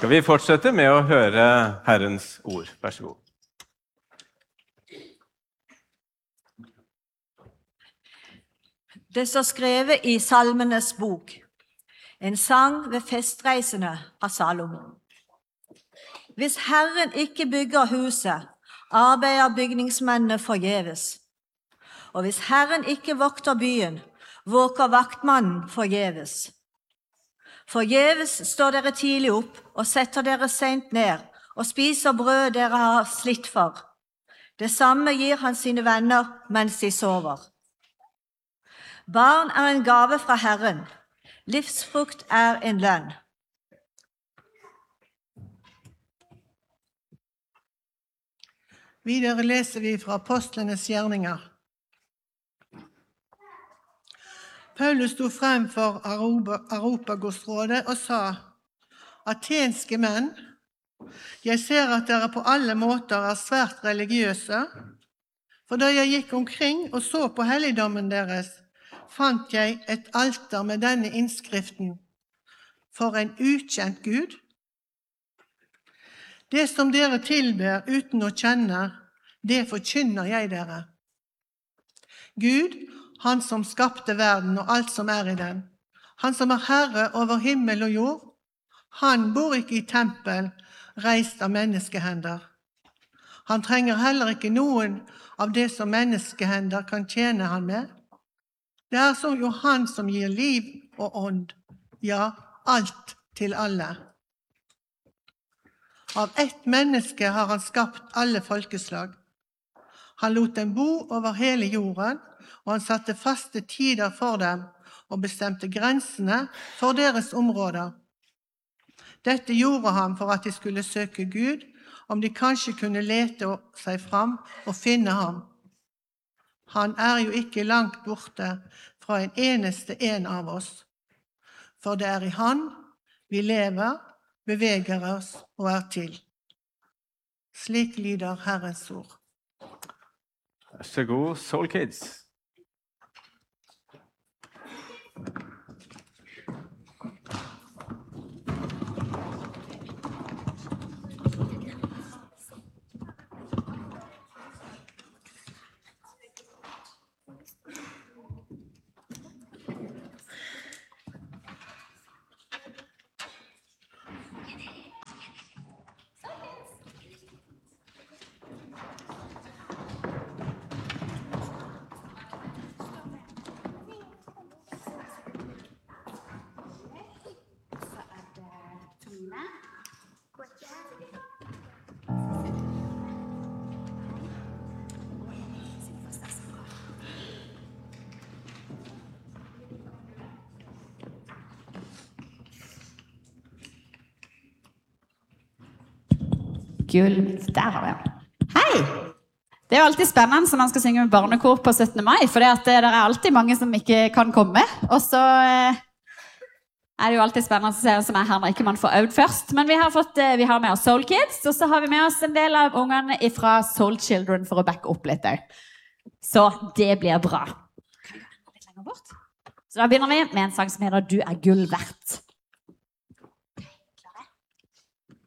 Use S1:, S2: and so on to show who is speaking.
S1: skal vi fortsette med å høre Herrens ord. Vær så god.
S2: Det står skrevet i Salmenes bok, en sang ved festreisene av Salomo. Hvis Herren ikke bygger huset, arbeider bygningsmennene forgjeves. Og hvis Herren ikke vokter byen, våker vaktmannen forgjeves. Forgjeves står dere tidlig opp og setter dere sent ned og spiser brød dere har slitt for. Det samme gir han sine venner mens de sover. Barn er en gave fra Herren. Livsfrukt er en lønn.
S3: Videre leser vi fra Apostlenes gjerninger. Paulus sto frem for Areopagosrådet og sa: Atenske menn, jeg ser at dere på alle måter er svært religiøse, for da jeg gikk omkring og så på helligdommen deres, fant jeg et alter med denne innskriften: For en ukjent Gud. Det som dere tilber uten å kjenne, det forkynner jeg dere. Gud, han som skapte verden og alt som er i den, han som er herre over himmel og jord, han bor ikke i tempel reist av menneskehender. Han trenger heller ikke noen av det som menneskehender kan tjene han med. Det er så jo han som gir liv og ånd, ja, alt til alle. Av ett menneske har han skapt alle folkeslag. Han lot dem bo over hele jorden, og han satte faste tider for dem og bestemte grensene for deres områder. Dette gjorde han for at de skulle søke Gud, om de kanskje kunne lete seg fram og finne ham. Han er jo ikke langt borte fra en eneste en av oss, for det er i han vi lever, beveger oss og er til. Slik lyder Herrens ord.
S1: Vær så god, Soul Kids.
S4: Gull, der har vi den. Hei! Det er jo alltid spennende når man skal synge med barnekor på 17. mai, for det er alltid mange som ikke kan komme, og så er det jo alltid spennende å se hvem som er her når ikke man får øvd først. Men vi har med oss Soul Kids, og så har vi med oss en del av ungene fra Soul Children for å backe opp litt. Så det blir bra. Så da begynner vi med en sang som heter «Du er gull verdt».